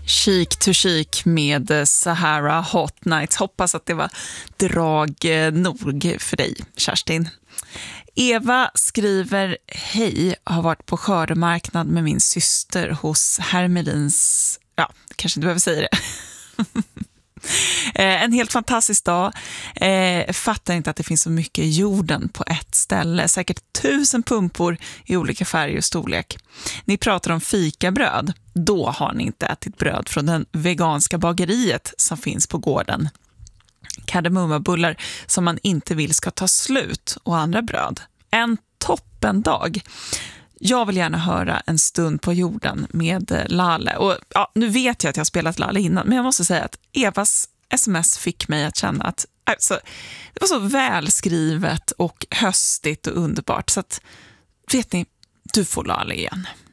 Chic to chic med Sahara Hot Nights. Hoppas att det var drag nog för dig, Kerstin. Eva skriver: hej, har varit på skördemarknad med min syster hos Hermelins. Ja, kanske inte behöver säga det. En helt fantastisk dag. Fattar inte att det finns så mycket i jorden på ett ställe. Säkert 1000 pumpor i olika färger och storlek. Ni pratar om fikabröd. Då har ni inte ätit bröd från den veganska bageriet som finns på gården. Kardemummabullar som man inte vill ska ta slut och andra bröd. En toppendag. Jag vill gärna höra en stund på jorden med Lale. Och ja, nu vet jag att jag har spelat Lale innan, men jag måste säga att Evas sms fick mig att känna att alltså, det var så välskrivet och höstigt och underbart. Så att, vet ni, du får Lale igen.